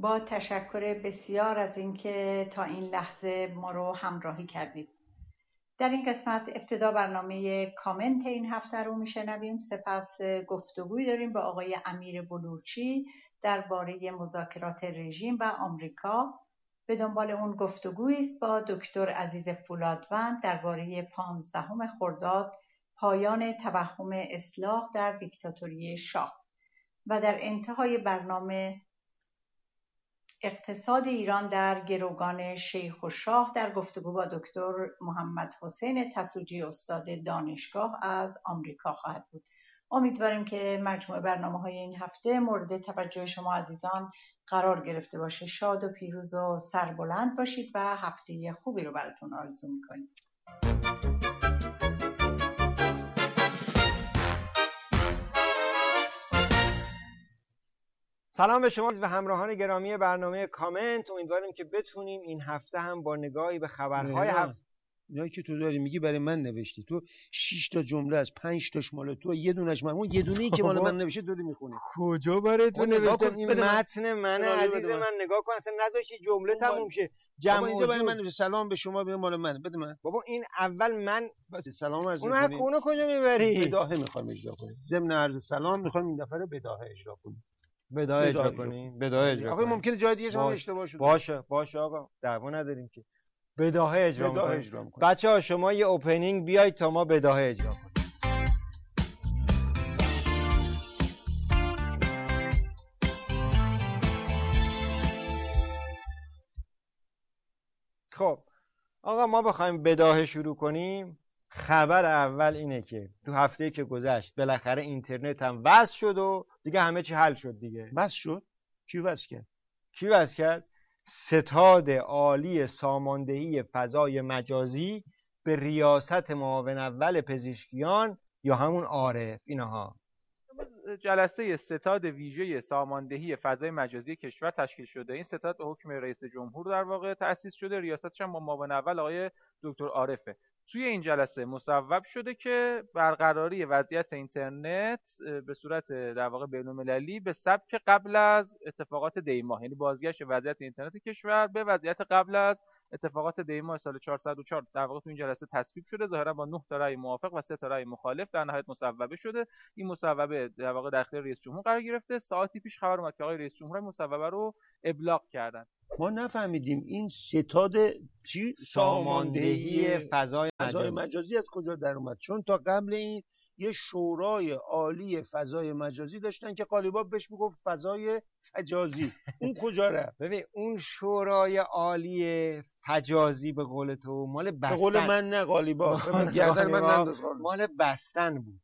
با تشکر بسیار از اینکه تا این لحظه ما رو همراهی کردید. در این قسمت ابتدا برنامه کامنت این هفته رو میشنویم، سپس گفتگوی داریم با آقای امیر بلورچی درباره مذاکرات رژیم و آمریکا. به دنبال اون گفتگویی است با دکتر عزیز فولادوند درباره 15 خرداد پایان توهم اصلاح در دیکتاتوری شاه و در انتهای برنامه اقتصاد ایران در گروگان شیخ و شاه در گفتگو با دکتر محمد حسین تسوجی استاد دانشگاه از آمریکا خواهد بود. امیدواریم که مجموع برنامه‌های این هفته مورد توجه شما عزیزان قرار گرفته باشه. شاد و پیروز و سربلند باشید و هفته خوبی رو براتون آرزو می‌کنیم. سلام به شما و همراهان گرامی برنامه کامنت. امیدواریم که بتونیم این هفته هم با نگاهی به خبرهای اینایی که تو داری میگی برای من نوشتی. تو 6 تا جمله از 5 تاش مال تو، یه دونش من، اون یه دونه‌ای که مال من نوشته داری میخونی. کجا برای تو نوشتم؟ این متن منه عزیز من، نگاه کن، اصلا نداشتی جمله تموم شه. جمع اینجا برای من نوشته سلام به شما، ببین مال منه، بده من. بابا این اول من بس سلام عرض می‌کنی. اونو کجا میبری؟ بداهه میخوام اجرا کنیم. ضمن عرض سلام میخوام این دفعه بداهه اجرا کنیم. بداهه اجرا کنیم. بداهه اجرا کنیم. آقا ممکنه جای دیگه هم اشتباه شده. باشه آقا، دعوا نداریم که. بداهه اجرا کنیم. کنیم. بچه‌ها شما یه اوپنینگ بیاید تا ما بداهه اجرا کنیم. خب آقا ما بخوایم بداهه شروع کنیم، خبر اول اینه که تو هفته‌ای که گذشت بالاخره اینترنت هم وصل شد و دیگه همه چی حل شد دیگه. وصل شد؟ کی وصل کرد؟ ستاد عالی ساماندهی فضای مجازی به ریاست معاون اول پزشکیان یا همون عارف اینها. جلسه ستاد ویژه ساماندهی فضای مجازی کشور تشکیل شده. این ستاد به حکم رئیس جمهور در واقع تأسیس شده، ریاستش هم با معاون اول آقای دکتر عارفه. توی این جلسه مصوب شده که برقراری وضعیت اینترنت به صورت در واقع بین‌المللی به سبک قبل از اتفاقات دی‌ماه، یعنی بازگشت وضعیت اینترنت کشور به وضعیت قبل از اتفاقات دی‌ماه سال 404 در واقع تو این جلسه تصویب شده، ظاهرا با 9 تا رأی موافق و 3 تا رأی مخالف در نهایت مصوبه شده. این مصوبه در واقع در اختیار رئیس جمهور قرار گرفته. ساعتی پیش خبر اومد که آقای رئیس جمهور مصوبه رو ابلاغ کردن. ما نفهمیدیم این ستاد چی؟ ساماندهی فضای مجازی از کجا در اومد؟ چون تا قبل این یه شورای عالی فضای مجازی داشتن که قالیباف بهش میگفت فضای فجازی. اون کجا رفت؟ ببین اون شورای عالی فجازی به قول تو مال بستن، به قول من نه قالیباف، گردن من ننداز، مال بستن بود.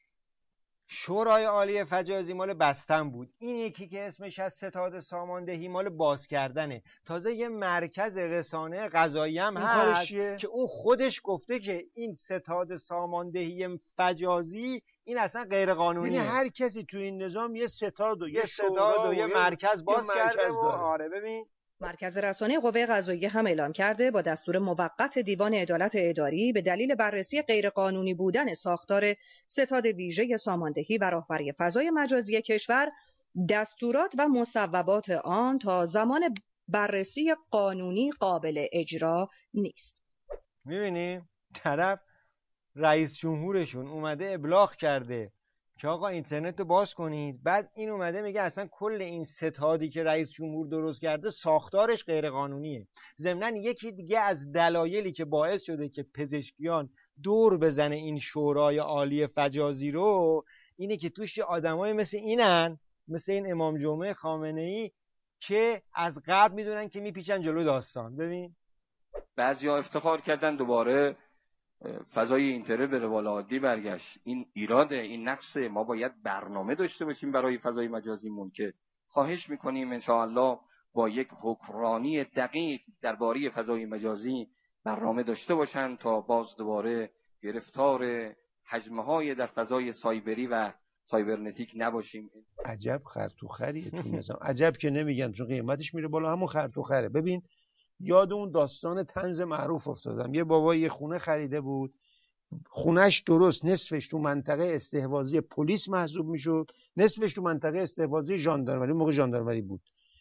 شورای عالی فجازی مال بستن بود. این یکی که اسمش از ستاد ساماندهی مال باز کردنه. تازه یه مرکز رسانه قضایی هم هست که اون خودش گفته که این ستاد ساماندهی فجازی این اصلا غیر قانونیه. یعنی هر کسی تو این نظام یه ستاد و یه مرکز باز کرده و آره. ببین مرکز رسانه قوه قضاییه هم اعلام کرده با دستور موقت دیوان عدالت اداری به دلیل بررسی غیرقانونی بودن ساختار ستاد ویژه ساماندهی و راهبری فضای مجازی کشور، دستورات و مصوبات آن تا زمان بررسی قانونی قابل اجرا نیست. می‌بینی طرف رئیس جمهورشون اومده ابلاغ کرده که آقا اینترنت رو باز کنید، بعد این اومده میگه اصلا کل این ستادی که رئیس جمهور درست کرده ساختارش غیر قانونیه. ضمناً یکی دیگه از دلایلی که باعث شده که پزشکیان دور بزنه این شورای عالی فجازی رو اینه که توش آدمای مثل اینن، مثل این امام جمعه خامنه‌ای که از قبل میدونن که میپیچن جلو داستان. ببین بعضیا افتخار کردن دوباره فضای اینترنت به روال عادی برگشت. این ایراده، این نقصه. ما باید برنامه داشته باشیم برای فضای مجازیمون که خواهش میکنیم انشاءالله با یک حکمرانی دقیق درباره فضای مجازی برنامه داشته باشن تا باز دوباره گرفتار حجمهای در فضای سایبری و سایبرنتیک نباشیم. عجب خرطوخریه تو نظام. عجب که نمیگن چون قیمتش میره بالا، همون خرطوخره. ببین یاد اون داستان طنز معروف افتادم. یه بابا یه خونه خریده بود، خونش درست نصفش تو منطقه استحواذی پلیس محسوب میشد، نصفش تو منطقه استحواذی ژاندارمری، موقع ژاندارمری بود.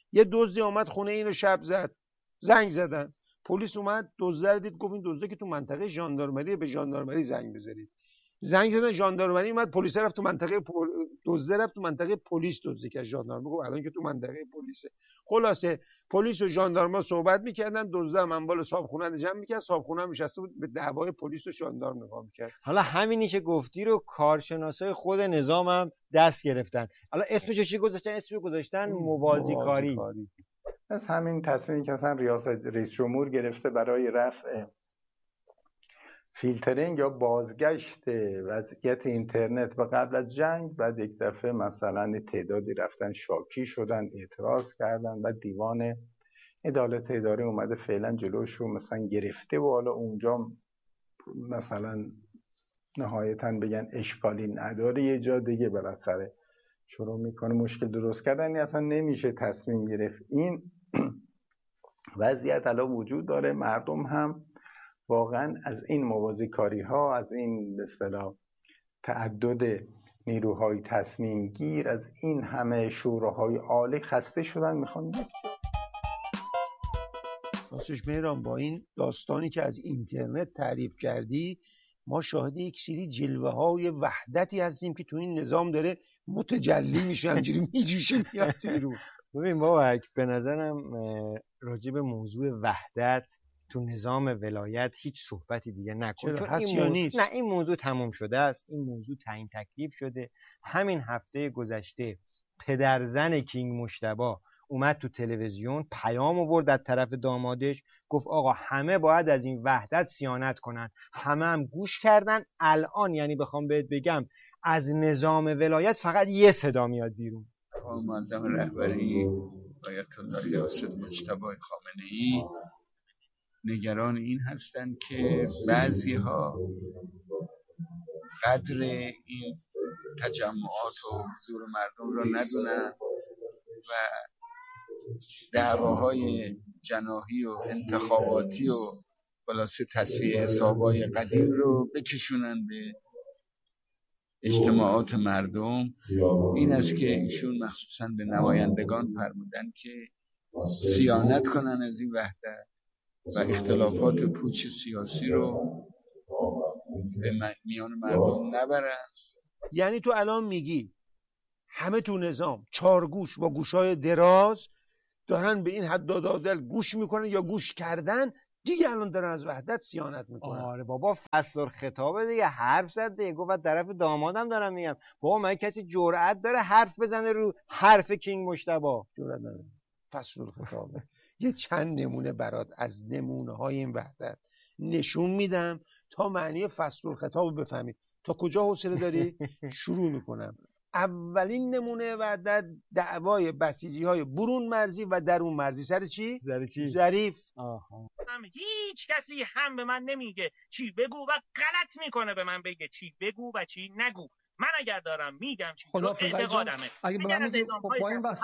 یه دزدی اومد خونه اینو شب زد، زنگ زدن، پلیس اومد دزد رو دید، گفت این دزده که تو منطقه ژاندارمری، به ژاندارمری زنگ بزنید. زنگ زدن ژاندارمری اومد، پلیس رفت تو منطقه دزده رفت تو منطقه پلیس دزدی که ژاندارم گفت الان که تو منطقه پلیسه. خلاصه پلیس و ژاندارما صحبت میکردن، دزده هم انبال صاحبخونه رو جمع میکرد، صاحبخونه هم نشسته بود به دعوای پلیس و ژاندارم نگاه میکرد. حالا همینی که گفتی رو کارشناسای خود نظام هم دست گرفتن. حالا اسمش چی گذاشتن؟ اسمش گذاشتن موازی کاری. از همین تصمیمی که مثلا رئیس جمهور گرفته برای رفع فیلترینگ یا بازگشت وضعیت اینترنت و قبل از جنگ، بعد یک دفعه مثلا تعدادی رفتن شاکی شدن، اعتراض کردن و دیوان عدالت اداری اومده فعلا جلوشو مثلا گرفته و حالا اونجا مثلا نهایتاً بگن اشکالی نداره، یه جا دیگه بالاخره شروع میکنه مشکل درست کردن. این اصلا نمیشه تصمیم گرفت. این وضعیت الان وجود داره. مردم هم واقعا از این موازی کاری ها، از این به اصطلاح تعدد نیروهای تصمیم گیر، از این همه شوراهای عالی خسته شدن، میخوان راستش مهران با این داستانی که از اینترنت تعریف کردی، ما شاهد یک سری جلوه های وحدتی هستیم که تو این نظام داره متجلی میشه، همجوری میجوشه میاد توی رو. ببین بابک، به نظرم راجع به موضوع وحدت تو نظام ولایت هیچ صحبتی دیگه نکن، چون هست یا نیست؟ نه، این موضوع تموم شده است. این موضوع تعیین تکلیف شده. همین هفته گذشته پدرزن کینگ مجتبی اومد تو تلویزیون پیام آورد از طرف دامادش، گفت آقا همه باید از این وحدت صیانت کنن. همه هم گوش کردن. الان یعنی بخوام بهت بگم از نظام ولایت فقط یه صدا میاد بیرون. معظم رهبری آیت الله ریاست مجتبی خامنه‌ای نگران این هستند که بعضی‌ها قدر این تجمعات و حضور مردم را ندونن و دعواهای جناحی و انتخاباتی و خلاصه تصفیه حسابای قدیم رو بکشونن به اجتماعات مردم. این است که ایشون مخصوصا به نمایندگان فرمودن که صیانت کنن از این وحدت و اختلافات پوچ سیاسی رو به میان مردم نبرن. یعنی تو الان میگی همه تو نظام چارگوش با گوشای دراز دارن به این حد دادل گوش میکنن یا گوش کردن دیگه، الان دارن از وحدت صیانت میکنن. آره بابا، فصل خطابه دیگه، حرف زد دیگه، گفت طرف دامادم دارم میگم. بابا من کسی جرأت داره حرف بزنه رو حرف کینگ مجتبی؟ جرأت نداره. فصل خطابه. یه چند نمونه برات از نمونه های این وحدت نشون میدم تا معنی فصل خطاب بفهمید. تا کجا حوصله داری؟ شروع میکنم. اولین نمونه وحدت دعوای بسیجی های برون مرزی و درون مرزی. سر چی؟ ظریف. هیچ کسی هم به من نمیگه چی بگو و غلط میکنه به من بگه چی بگو و چی نگو. من اگر دارم میگم چی اعتقادمه، اگه به من میگه با این بحث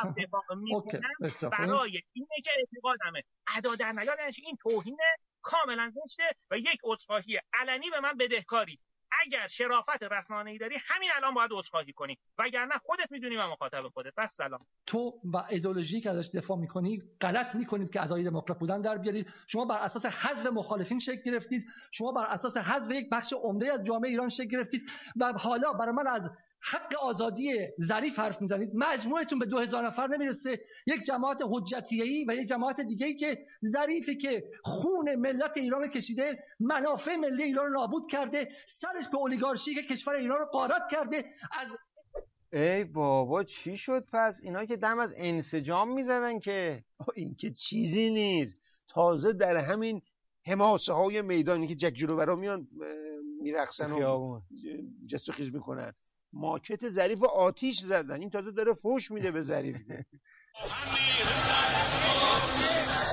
برای اینه که اعتقادمه. ادا در نیاد این توهین کاملا زشته و یک عذرخواهی علنی به من بدهکاری. اگر شرافت رسانه‌ای داری همین الان باید عذرخواهی کنی، وگرنه خودت میدونی و مخاطب خودت. بس سلام. تو و ایدئولوژی که ازش دفاع میکنی غلط میکنید که ادعای دموکرات بودن در بیارید. شما بر اساس حذف مخالفین شکل گرفتید، شما بر اساس حذف یک بخش عمده از جامعه ایران شکل گرفتید و حالا برای من از حق آزادی ظریف حرف میزنید. مجموعتون به 2000 نفر نمیرسه. یک جماعت حجتیه‌ای و یک جماعت دیگه‌ای که ظریفی که خون ملت ایران کشیده، منافع ملی ایران رو نابود کرده، سرش به اولیگارشی که کشور ایران رو غارت کرده. از ای بابا چی شد پس؟ اینا که دم از انسجام میزدن که این که چیزی نیست. تازه در همین حماسه های میدانی که جک جلوبرا میان میرقصن و جست و خیز میکنن، ماکت ظریف و آتیش زدن. این تازه داره فوش میده به ظریف.